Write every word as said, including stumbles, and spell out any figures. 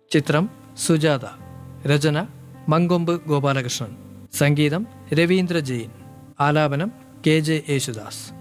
ചിത്രം സുജാത. രചന മങ്കൊമ്പ് ഗോപാലകൃഷ്ണൻ. സംഗീതം രവീന്ദ്ര ജെയിൻ. ആലാപനം കെ ജെ യേശുദാസ്.